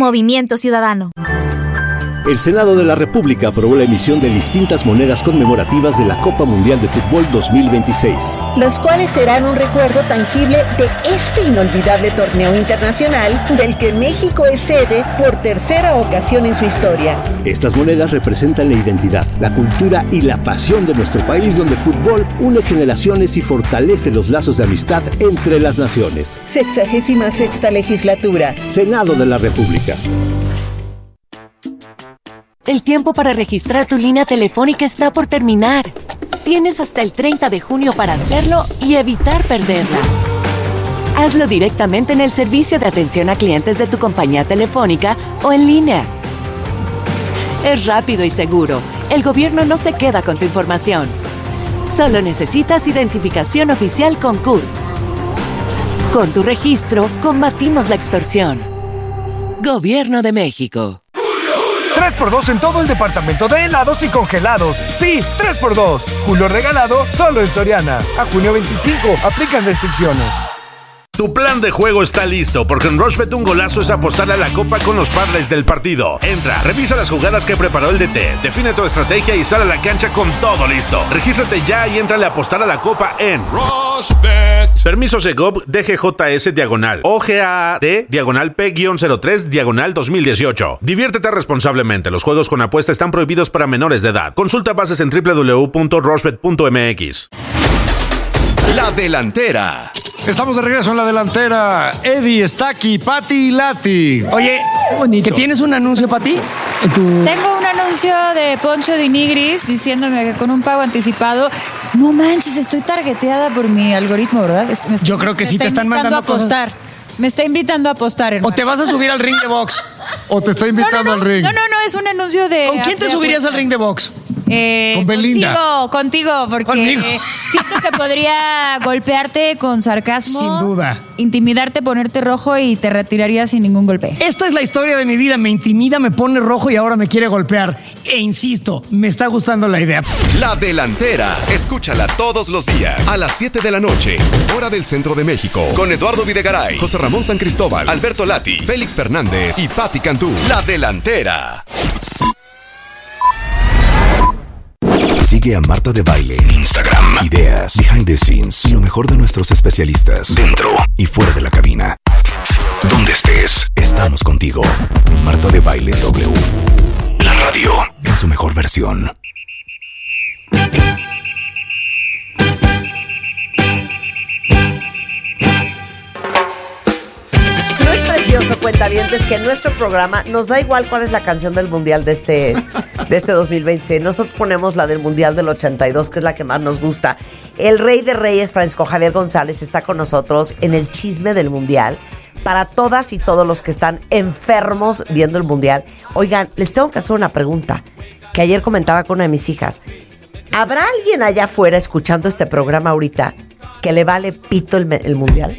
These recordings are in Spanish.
Movimiento Ciudadano. El Senado de la República aprobó la emisión de distintas monedas conmemorativas de la Copa Mundial de Fútbol 2026. Las cuales serán un recuerdo tangible de este inolvidable torneo internacional del que México es sede por tercera ocasión en su historia. Estas monedas representan la identidad, la cultura y la pasión de nuestro país, donde el fútbol une generaciones y fortalece los lazos de amistad entre las naciones. 66ª legislatura. Senado de la República. El tiempo para registrar tu línea telefónica está por terminar. Tienes hasta el 30 de junio para hacerlo y evitar perderla. Hazlo directamente en el servicio de atención a clientes de tu compañía telefónica o en línea. Es rápido y seguro. El gobierno no se queda con tu información. Solo necesitas identificación oficial con CURP. Con tu registro, combatimos la extorsión. Gobierno de México. 3x2 en todo el departamento de helados y congelados. Sí, 3x2. Julio regalado solo en Soriana. A junio 25. Aplican restricciones. Tu plan de juego está listo, porque en Rushbet un golazo es apostarle a la copa con los parlays del partido. Entra, revisa las jugadas que preparó el DT, define tu estrategia y sale a la cancha con todo listo. Regístrate ya y éntrale a apostar a la copa en Rushbet. Permiso Segov DGJS OGAD P-03 2018. Diviértete responsablemente. Los juegos con apuesta están prohibidos para menores de edad. Consulta bases en www.rushbet.mx. La delantera. Estamos de regreso en la delantera. Eddie, Staki, Pati y Lati. Oye, ¿que tienes un anuncio para ti? Tengo un anuncio de Poncho de Nigris diciéndome que con un pago anticipado, no manches, estoy targeteada por mi algoritmo, ¿verdad? Yo creo que sí te están mandando a apostar. Me está invitando a apostar, hermano. O te vas a subir al ring de box. O te está invitando al ring. No, es un anuncio de... ¿Con quién te subirías al ring de box? Con Belinda. Contigo, porque siento que podría golpearte con sarcasmo. Sin duda. Intimidarte, ponerte rojo y te retirarías sin ningún golpe. Esta es la historia de mi vida. Me intimida, me pone rojo y ahora me quiere golpear. E insisto, me está gustando la idea. La delantera. Escúchala todos los días a las 7 de la noche, hora del centro de México. Con Eduardo Videgaray, José Ramón San Cristóbal, Alberto Lati, Félix Fernández y Pati Cantú. La delantera. Sigue a Marta de Baile en Instagram. Ideas, behind the scenes y lo mejor de nuestros especialistas dentro y fuera de la cabina. Donde estés, estamos contigo. Marta de Baile W. La radio en su mejor versión. Cuentavientes, que en nuestro programa nos da igual cuál es la canción del mundial de este 2026. Nosotros ponemos la del mundial del 82, que es la que más nos gusta. El rey de reyes, Francisco Javier González, está con nosotros en el chisme del mundial para todas y todos los que están enfermos viendo el mundial. Oigan, les tengo que hacer una pregunta que ayer comentaba con una de mis hijas. ¿Habrá alguien allá afuera escuchando este programa ahorita que le vale pito el mundial?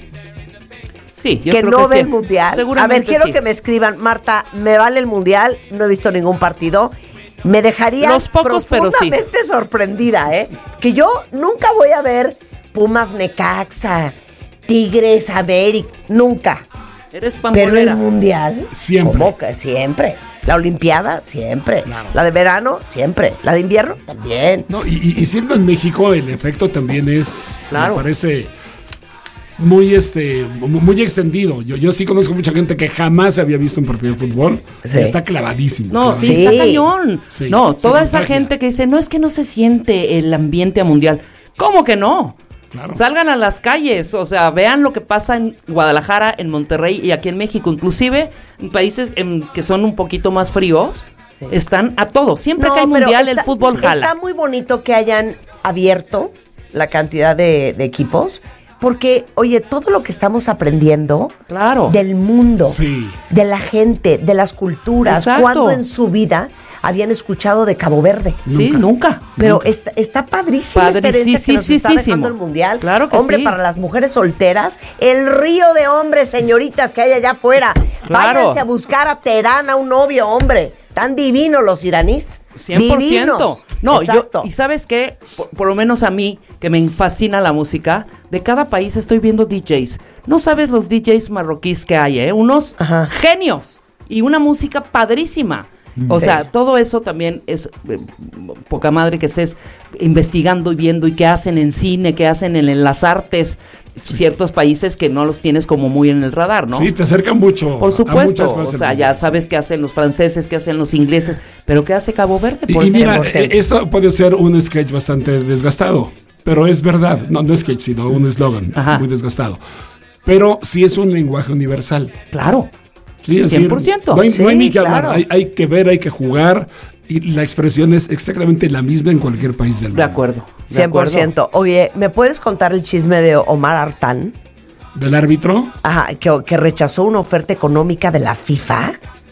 Sí, yo que creo no que ve sí. el mundial. Seguramente a ver, quiero sí. que me escriban, Marta, me vale el mundial, no he visto ningún partido. Me dejaría Los pocos, profundamente sorprendida, que yo nunca voy a ver Pumas Necaxa, Tigres América, nunca. Eres pambolera. Pero el mundial, siempre. ¿cómo que siempre? La Olimpiada, siempre. Claro. La de verano, siempre. La de invierno, también. No, y siendo en México, el efecto también es, Claro. me parece, muy extendido. Yo sí conozco mucha gente que jamás había visto un partido de fútbol. Sí. Y está clavadísimo. No, claro. sí, está cañón. Sí, No, se toda esa contagia. gente que dice, no, es que no se siente el ambiente mundial. ¿Cómo que no? Claro. Salgan a las calles, o sea, vean lo que pasa en Guadalajara, en Monterrey y aquí en México, inclusive en países que son un poquito más fríos, Sí. están a todo. Siempre que hay pero mundial, el fútbol jala. Está muy bonito que hayan abierto la cantidad de equipos, porque, oye, todo lo que estamos aprendiendo Claro. del mundo, Sí. de la gente, de las culturas, Exacto. cuando en su vida habían escuchado de Cabo Verde. Sí, nunca. Pero está padrísima esta herencia que nos está dejando el mundial. Claro que Hombre, sí. para las mujeres solteras, el río de hombres, señoritas, que hay allá afuera. Claro. Váyanse a buscar a Teherán a un novio, hombre. Tan divinos los iraníes. 100%. Divinos. No, exacto. y ¿sabes qué? Por lo menos a mí, que me fascina la música, de cada país estoy viendo DJs. No sabes los DJs marroquíes que hay, Unos Ajá. genios. y una música padrísima. O sea, todo eso también es poca madre que estés investigando y viendo y qué hacen en cine, qué hacen en las artes, ciertos países que no los tienes como muy en el radar, ¿no? Sí, te acercan mucho. Por supuesto, a muchas cosas. O sea, ya sabes qué hacen los franceses, qué hacen los ingleses, pero qué hace Cabo Verde. Y mira, eso puede ser un sketch bastante desgastado, pero es verdad. No sketch, sino un eslogan muy desgastado. Pero sí es un lenguaje universal. Claro. Sí, 100%. No hay ni que hablar, hay que ver, hay que jugar, y la expresión es exactamente la misma en cualquier país del mundo. De acuerdo. 100%. Oye, ¿me puedes contar el chisme de Omar Artán? ¿Del árbitro? Ajá, que rechazó una oferta económica de la FIFA.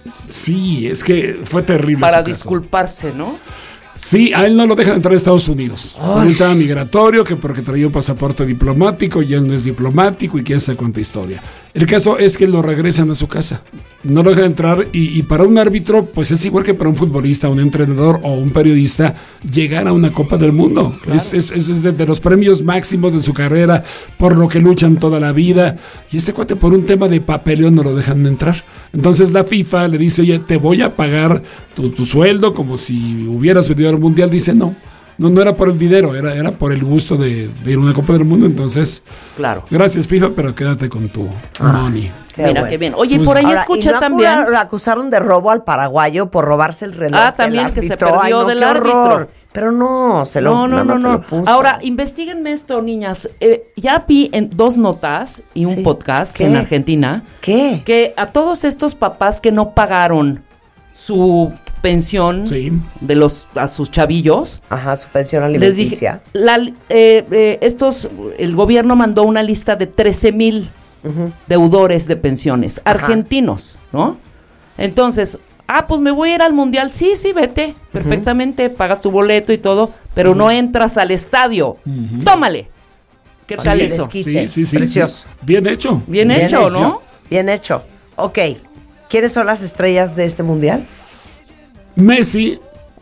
Sí, es que fue terrible. Para disculparse, ¿no? Sí, a él no lo dejan entrar a Estados Unidos. Por un tema migratorio, que porque traía un pasaporte diplomático y él no es diplomático y quién sabe cuánta historia. El caso es que lo regresan a su casa. No lo dejan entrar y para un árbitro, pues es igual que para un futbolista, un entrenador o un periodista, llegar a una Copa del Mundo. Claro. Es de los premios máximos de su carrera, por lo que luchan toda la vida. Y este cuate por un tema de papeleo no lo dejan entrar. Entonces la FIFA le dice, oye, te voy a pagar tu sueldo como si hubieras venido al Mundial. Dice, no era por el dinero, era por el gusto de ir a una Copa del Mundo. Entonces, claro, gracias FIFA, pero quédate con tu money. Mira qué bien. Oye, por ahí escuché también. Acusaron de robo al paraguayo por robarse el reloj. También que se perdió del árbitro. Pero no, se lo puso. Ahora, investíguenme esto, niñas. Ya vi en 2 notas y un podcast en Argentina. ¿Qué? Que a todos estos papás que no pagaron su pensión a sus chavillos. Ajá, su pensión alimenticia. Les dije, el gobierno mandó una lista de 13,000 deudores de pensiones argentinos, ¿no? Entonces, pues me voy a ir al Mundial. Sí, vete, perfectamente, pagas tu boleto y todo, pero no entras al estadio. Tómale. ¿Qué tal eso? Sí. Precioso. Bien hecho. Bien hecho, ¿no? Bien hecho. Ok, ¿quiénes son las estrellas de este Mundial? Messi.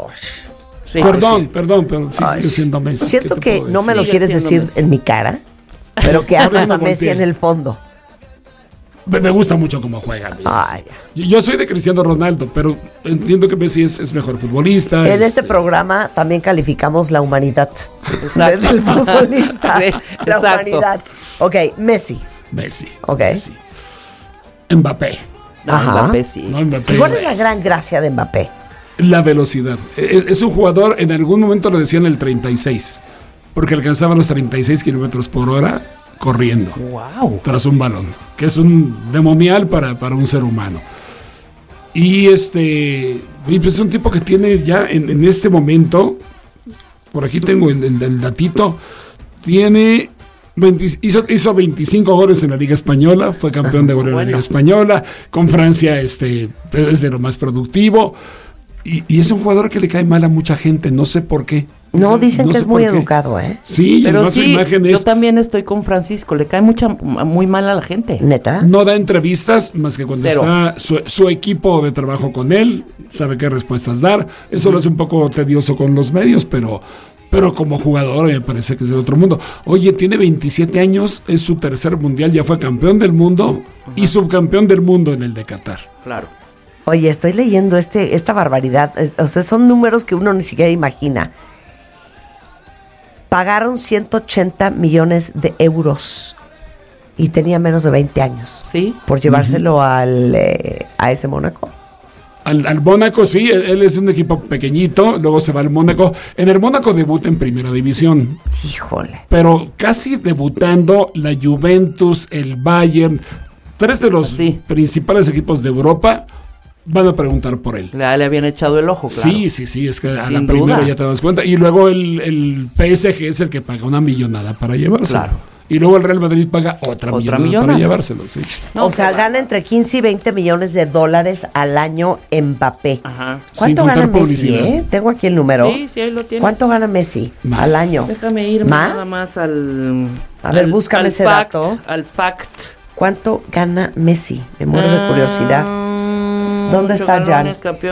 Perdón, pero sí sigue siendo Messi. Siento que no me lo quieres decir en mi cara, pero que amas a Messi en el fondo. Me gusta mucho cómo juega Messi. Yo soy de Cristiano Ronaldo, pero entiendo que Messi es mejor futbolista. En este programa también calificamos la humanidad del futbolista. La humanidad. Ok, Messi. Ok. Messi. Mbappé. Mbappé, sí. Mbappé. ¿Cuál es la gran gracia de Mbappé? La velocidad. Es un jugador, en algún momento lo decían el 36, porque alcanzaba los 36 kilómetros por hora corriendo. Wow. Tras un balón, que es un demonial para un ser humano. Y pues es un tipo que tiene ya en este momento, por aquí tengo el datito, hizo 25 goles en la Liga Española, fue campeón de goleo en la Liga Española, con Francia es de lo más productivo, y es un jugador que le cae mal a mucha gente, no sé por qué. No, dicen que es muy educado, ¿eh? Sí, pero sí, su imagen yo también estoy con Francisco, le cae muy mal a la gente. ¿Neta? No da entrevistas más que cuando está su equipo de trabajo con él, sabe qué respuestas dar. Eso lo hace un poco tedioso con los medios, pero como jugador me parece que es de otro mundo. Oye, tiene 27 años, es su tercer mundial, ya fue campeón del mundo y subcampeón del mundo en el de Qatar. Claro. Oye, estoy leyendo esta barbaridad, o sea, son números que uno ni siquiera imagina. Pagaron 180 millones de euros y tenía menos de 20 años. Sí. Por llevárselo a ese Mónaco. Al Mónaco, sí, él es de un equipo pequeñito, luego se va al Mónaco. En el Mónaco debuta en primera división. Híjole. Pero casi debutando la Juventus, el Bayern, 3 de los principales equipos de Europa van a preguntar por él. Le habían echado el ojo, claro. Sí, es que a la primera ya te das cuenta. Y luego el PSG es el que paga una millonada para llevárselo. Claro. Y luego el Real Madrid paga otra millonada para llevárselo. Sí. No, o sea, gana entre 15 y 20 millones de dólares al año Mbappé. Ajá. ¿Cuánto gana Messi? Tengo aquí el número. Sí, ahí lo tienes. ¿Cuánto gana Messi al año? Déjame irme nada más al... A ver, búscame ese dato. Al fact. ¿Cuánto gana Messi? Me muero de curiosidad. ¿Dónde está Jan?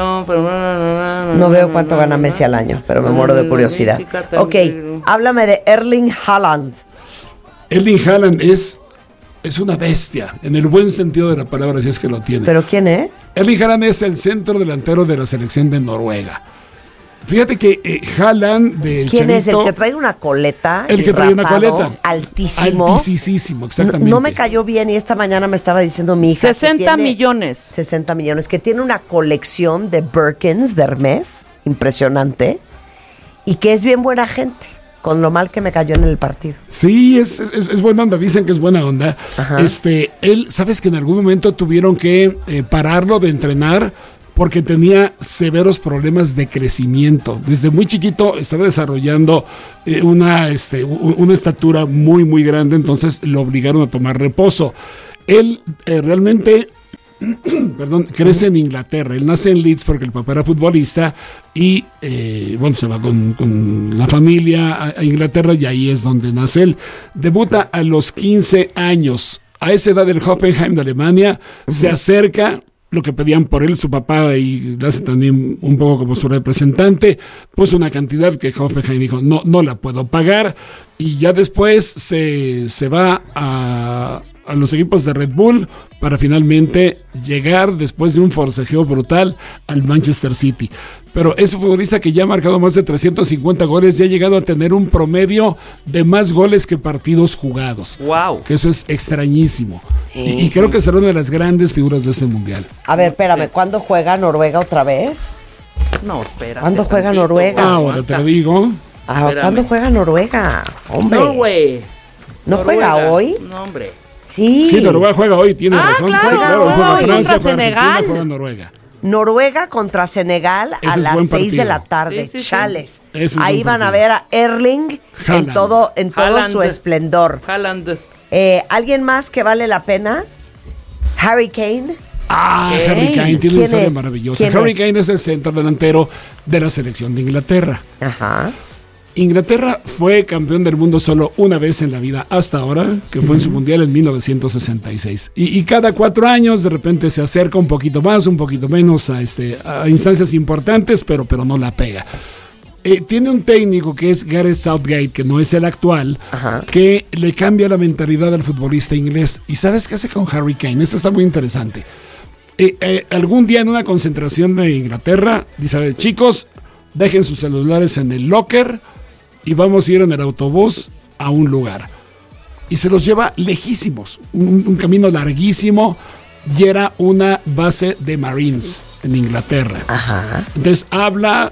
No veo cuánto gana Messi al año, pero me muero de curiosidad. Ok, háblame de Erling Haaland. Erling Haaland es es una bestia, en el buen sentido de la palabra, si es que lo tiene. ¿Pero quién es? Erling Haaland es el centro delantero de la selección de Noruega. Fíjate que Haaland de ¿Quién chavito, es? ¿El que trae una coleta? El que trae una coleta. Altísimo. Altísimo, exactamente. No me cayó bien y esta mañana me estaba diciendo mi hija 60 millones. 60 millones, que tiene una colección de Birkins de Hermès, impresionante, y que es bien buena gente, con lo mal que me cayó en el partido. Sí, es buena onda, dicen que es buena onda. Ajá. Él, sabes que en algún momento tuvieron que pararlo de entrenar porque tenía severos problemas de crecimiento. Desde muy chiquito estaba desarrollando una estatura muy, muy grande, entonces lo obligaron a tomar reposo. Él realmente crece en Inglaterra. Él nace en Leeds porque el papá era futbolista y se va con la familia a Inglaterra y ahí es donde nace él. Debuta a los 15 años. A esa edad el Hoffenheim de Alemania se acerca, lo que pedían por él, su papá, y lo hace también un poco como su representante, puso una cantidad que Hoffenheim dijo, no la puedo pagar, y ya después se va a los equipos de Red Bull para finalmente llegar, después de un forcejeo brutal, al Manchester City. Pero es un futbolista que ya ha marcado más de 350 goles y ha llegado a tener un promedio de más goles que partidos jugados. ¡Wow! Que eso es extrañísimo. Y creo que será una de las grandes figuras de este mundial. A ver, espérame, ¿cuándo juega Noruega otra vez? No, espera. ¿Cuándo juega Noruega? Ahora te lo digo. ¿Cuándo juega Noruega? Hombre. Norway. ¿No juega hoy? No, hombre. Sí. Sí, Noruega juega hoy, tiene razón. Claro, sí, claro, juega hoy Francia, contra Senegal. Juega Noruega. Noruega contra Senegal a Ese es las buen 6 de partido. la tarde. Sí, sí, sí. Chales. Ese es Ahí buen van a partido. ver a Erling en todo Haaland. su esplendor. Haaland. ¿Alguien más que vale la pena? Harry Kane. Harry Kane tiene ¿Quién una historia es? maravillosa. ¿Quién Harry es? Kane es el centro delantero de la selección de Inglaterra. Ajá. Inglaterra fue campeón del mundo solo una vez en la vida hasta ahora, que fue en su mundial en 1966. Y cada 4 años de repente se acerca un poquito más, un poquito menos a instancias importantes, pero no la pega. Tiene un técnico que es Gareth Southgate, que no es el actual, que le cambia la mentalidad al futbolista inglés. ¿Y sabes qué hace con Harry Kane? Esto está muy interesante. Algún día en una concentración de Inglaterra, dice, chicos, dejen sus celulares en el locker y vamos a ir en el autobús a un lugar. Y se los lleva lejísimos, un camino larguísimo, y era una base de Marines en Inglaterra. Ajá. Entonces habla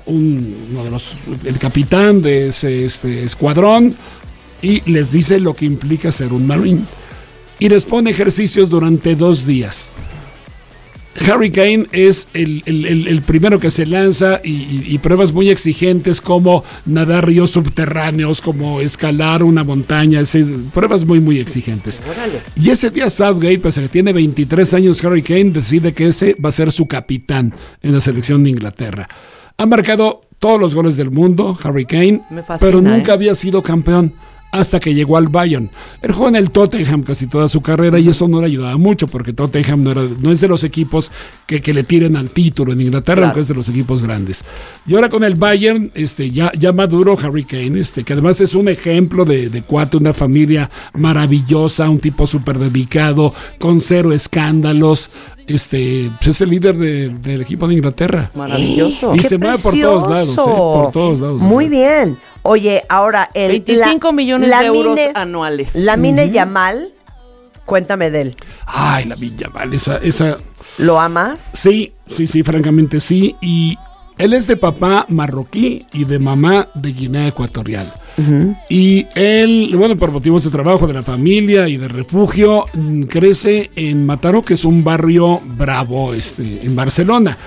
el capitán de ese escuadrón y les dice lo que implica ser un Marine. Y les pone ejercicios durante 2 días. Harry Kane es el primero que se lanza y pruebas muy exigentes como nadar ríos subterráneos, como escalar una montaña, pruebas muy, muy exigentes. Y ese día Southgate, pese a que tiene 23 años, Harry Kane decide que ese va a ser su capitán en la selección de Inglaterra. Ha marcado todos los goles del mundo, Harry Kane, Me fascina, pero nunca había sido campeón. Hasta que llegó al Bayern. Él jugó en el Tottenham casi toda su carrera y eso no le ayudaba mucho porque Tottenham no es de los equipos que le tiren al título en Inglaterra, aunque es de los equipos grandes. Y ahora con el Bayern, ya maduro Harry Kane, que además es un ejemplo de cuate, una familia maravillosa, un tipo súper dedicado, con 0 escándalos. Es el líder del equipo de Inglaterra. Maravilloso. Y ¡Qué se mueve por todos lados, por todos lados. Muy bien. Oye, ahora 25 millones de euros anuales. Lamine Yamal, cuéntame de él. Ay, Lamine Yamal, esa. ¿Lo amas? Sí, francamente sí. Y él es de papá marroquí y de mamá de Guinea Ecuatorial. Y él, por motivos de trabajo de la familia y de refugio, crece en Mataró, que es un barrio bravo en Barcelona.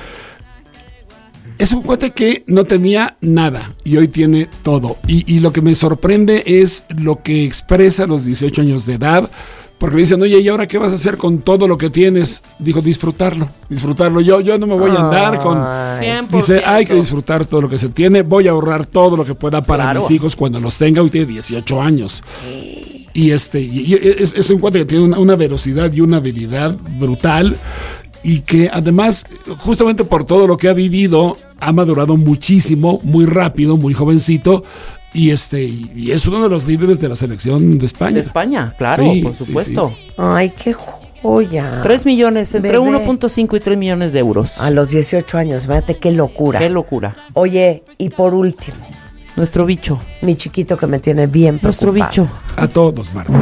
Es un cuate que no tenía nada y hoy tiene todo. Y lo que me sorprende es lo que expresa a los 18 años de edad. Porque le dicen, oye, ¿y ahora qué vas a hacer con todo lo que tienes? Dijo, disfrutarlo. Yo no me voy a andar con... 100%. Dice, hay que disfrutar todo lo que se tiene. Voy a ahorrar todo lo que pueda para mis hijos cuando los tenga. Hoy tiene 18 años. Y es un cuate que tiene una velocidad y una habilidad brutal. Y que además, justamente por todo lo que ha vivido, ha madurado muchísimo, muy rápido, muy jovencito. Y es uno de los líderes de la selección de España. De España, claro, Sí, por supuesto. sí. Ay, qué joya. 3 millones, entre Bebé. 1.5 y 3 millones de euros. A los 18 años, fíjate qué locura. Qué locura. Oye, y por último, Nuestro bicho. mi chiquito que me tiene bien Nuestro preocupado. bicho. A todos, Marta.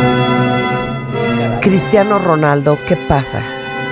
Cristiano Ronaldo, ¿qué pasa?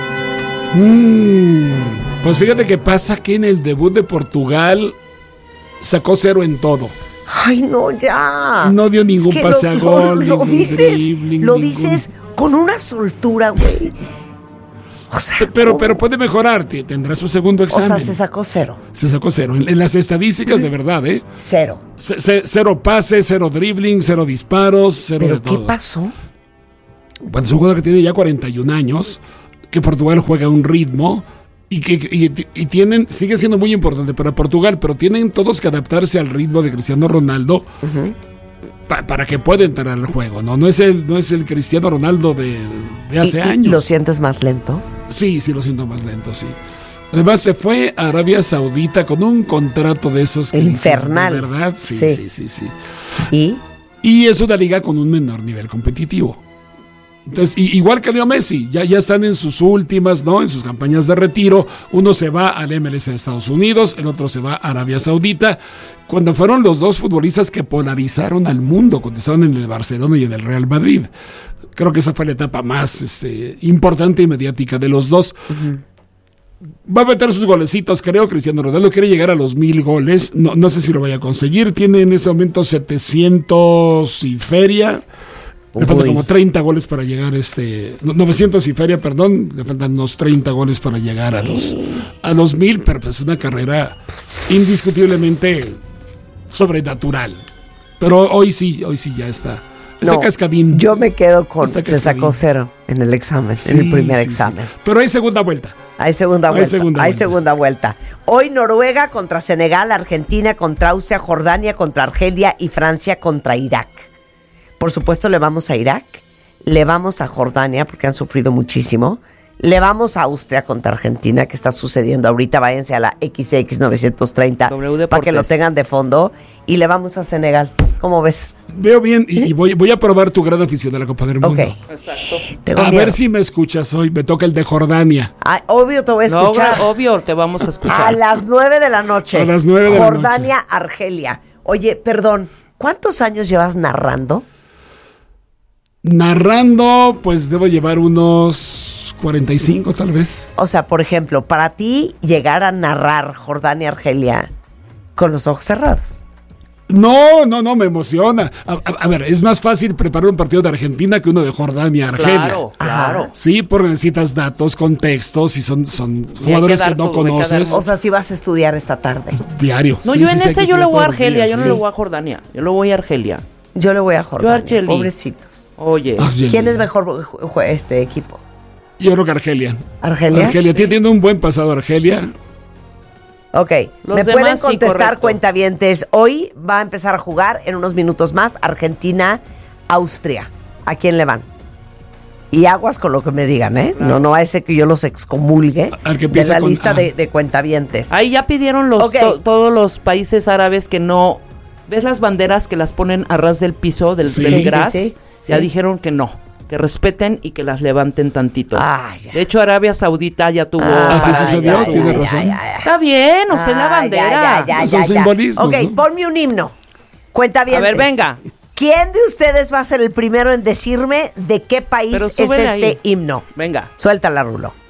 Pues fíjate que pasa que en el debut de Portugal sacó 0 en todo. Ay, no, ya. No dio ningún pase a gol, Lo ningún dices, dribbling, lo ningún- dices con una soltura, güey. O sea, Pero puede mejorar, tendrá su segundo o examen. sea, se sacó 0. Se sacó 0. En las estadísticas, de verdad, 0. 0 pases, 0 dribbling, 0 disparos, 0 de ¿Pero qué todo. pasó? Bueno, es un jugador que tiene ya 41 años, que Portugal juega a un ritmo y que sigue siendo muy importante para Portugal, pero tienen todos que adaptarse al ritmo de Cristiano Ronaldo para que pueda entrar al juego, ¿no? No es el Cristiano Ronaldo de hace años. ¿Lo sientes más lento? Sí, lo siento más lento, sí. Además se fue a Arabia Saudita con un contrato de esos que infernal, dices, ¿de verdad? Sí. Y es una liga con un menor nivel competitivo. Entonces, igual que Leo Messi, ya están en sus últimas, ¿no? En sus campañas de retiro. Uno se va al MLS de Estados Unidos, el otro se va a Arabia Saudita. Cuando fueron los dos futbolistas que polarizaron al mundo, cuando estaban en el Barcelona y en el Real Madrid. Creo que esa fue la etapa más importante y mediática de los dos. Va a meter sus golecitos, creo. Cristiano Ronaldo quiere llegar a los 1000 goles. No sé si lo vaya a conseguir. Tiene en ese momento 700 y feria. Le faltan como 30 goles para llegar 900 y feria, perdón. Le faltan unos 30 goles para llegar a los 1000, pero pues una carrera indiscutiblemente sobrenatural. Pero hoy sí ya está. Está cascadín. Yo me quedo con se sacó 0 en el examen, en el primer examen. Sí. Pero hay segunda vuelta. Hay segunda vuelta. Hoy Noruega contra Senegal, Argentina contra Austria, Jordania contra Argelia y Francia contra Irak. Por supuesto le vamos a Irak, le vamos a Jordania porque han sufrido muchísimo, le vamos a Austria contra Argentina, que está sucediendo ahorita, váyanse a la XX 930 para que lo tengan de fondo, y le vamos a Senegal. ¿Cómo ves? Veo bien y voy a probar tu gran afición a la Copa del Mundo. Ok. Exacto. A ver si me escuchas hoy. Me toca el de Jordania. Obvio te voy a escuchar. No, obvio te vamos a escuchar. A las 9 de la noche. A las 9 de la noche. Jordania, Argelia. Oye, perdón, ¿cuántos años llevas narrando? Narrando, pues debo llevar unos 45 tal vez. O sea, por ejemplo, para ti llegar a narrar Jordania, Argelia con los ojos cerrados. No, me emociona. A ver, es más fácil preparar un partido de Argentina que uno de Jordania, Argelia. Claro. Sí, porque necesitas datos, contextos, y son jugadores que no conoces. O sea, si vas a estudiar esta tarde. Diario. No, Sí, yo sí, en sí, hay ese que yo le estudiar voy a todos los Argelia, días. yo no le voy a Jordania, yo le voy a Argelia. Yo le voy a Jordania. Argelia. Pobrecitos. Oye. Argelia. ¿Quién es mejor equipo? Yo creo que Argelia. ¿Argelia? Argelia tiene un buen pasado, Argelia. Ok, Los me demás pueden sí, contestar, correcto. cuentavientes. Hoy va a empezar a jugar en unos minutos más Argentina-Austria. ¿A quién le van? Y aguas con lo que me digan, ¿eh? Claro. No a ese que yo los excomulgue Al que de empieza la con lista A. de cuentavientes. Ahí ya pidieron Ok. todos los países árabes que no... ¿Ves las banderas que las ponen a ras del piso, del gras? Sí. Ya dijeron que no, que respeten y que las levanten tantito. Ya. De hecho, Arabia Saudita ya tuvo... Así para- sucedió, ya, tiene ya, razón. Está bien, o sea, la bandera. Son simbolismos, Ok, ¿no? ponme un himno. Cuentavientes. A ver, venga. ¿Quién de ustedes va a ser el primero en decirme de qué país Pero es súbele este ahí. himno? Venga. Suéltala, Rulo.